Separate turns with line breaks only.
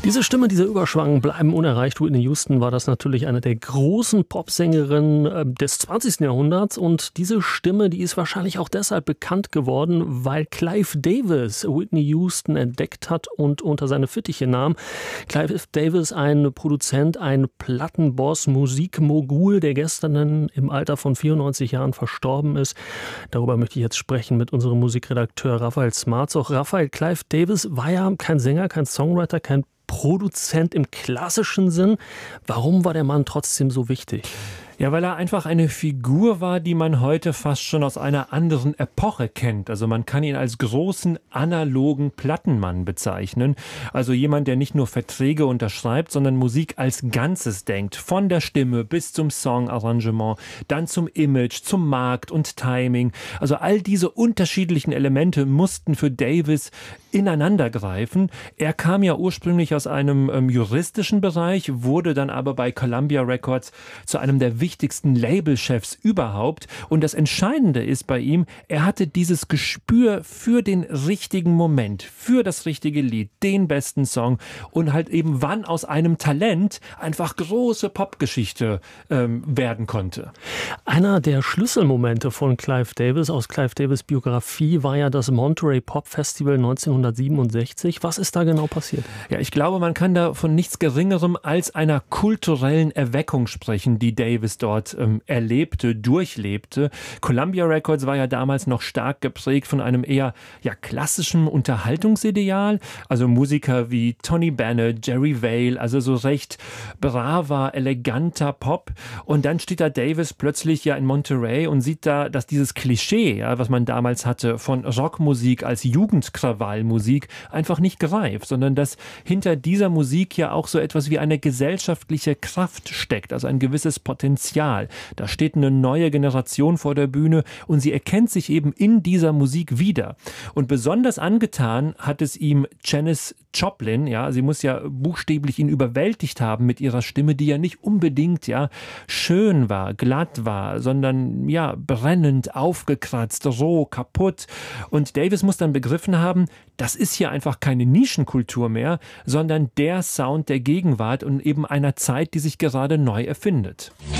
Diese Stimme, dieser Überschwang bleiben unerreicht. Whitney Houston war das natürlich eine der großen Popsängerinnen des 20. Jahrhunderts. Und diese Stimme, die ist wahrscheinlich auch deshalb bekannt geworden, weil Clive Davis Whitney Houston entdeckt hat und unter seine Fittiche nahm. Clive Davis, ein Produzent, ein Plattenboss, Musikmogul, der gestern im Alter von 94 Jahren verstorben ist. Darüber möchte ich jetzt sprechen mit unserem Musikredakteur Raphael Smarzoch. Raphael, Clive Davis war ja kein Sänger, kein Songwriter, kein Produzent im klassischen Sinn. Warum war der Mann trotzdem so wichtig?
Ja, weil er einfach eine Figur war, die man heute fast schon aus einer anderen Epoche kennt. Also man kann ihn als großen analogen Plattenmann bezeichnen. Also jemand, der nicht nur Verträge unterschreibt, sondern Musik als Ganzes denkt. Von der Stimme bis zum Songarrangement, dann zum Image, zum Markt und Timing. Also all diese unterschiedlichen Elemente mussten für Davis ineinandergreifen. Er kam ja ursprünglich aus einem juristischen Bereich, wurde dann aber bei Columbia Records zu einem der wichtigsten Labelchefs überhaupt. Und das Entscheidende ist bei ihm, er hatte dieses Gespür für den richtigen Moment, für das richtige Lied, den besten Song und halt eben wann aus einem Talent einfach große Popgeschichte werden konnte.
Einer der Schlüsselmomente von Clive Davis aus Clive Davis Biografie war ja das Monterey Pop Festival 1967. Was ist da genau passiert?
Ja, ich glaube, man kann da von nichts Geringerem als einer kulturellen Erweckung sprechen, die Davis dort durchlebte. Columbia Records war ja damals noch stark geprägt von einem eher klassischen Unterhaltungsideal. Also Musiker wie Tony Bennett, Jerry Vale, also so recht braver, eleganter Pop. Und dann steht da Davis plötzlich in Monterey und sieht da, dass dieses Klischee, was man damals hatte von Rockmusik als Jugendkrawallmusik, einfach nicht greift, sondern dass hinter dieser Musik ja auch so etwas wie eine gesellschaftliche Kraft steckt, also ein gewisses Potenzial. Da steht eine neue Generation vor der Bühne und sie erkennt sich eben in dieser Musik wieder. Und besonders angetan hat es ihm Janis Joplin, sie muss ja buchstäblich ihn überwältigt haben mit ihrer Stimme, die ja nicht unbedingt schön war, glatt war, sondern brennend, aufgekratzt, roh, kaputt. Und Davis muss dann begriffen haben, das ist hier einfach keine Nischenkultur mehr, sondern der Sound der Gegenwart und eben einer Zeit, die sich gerade neu erfindet.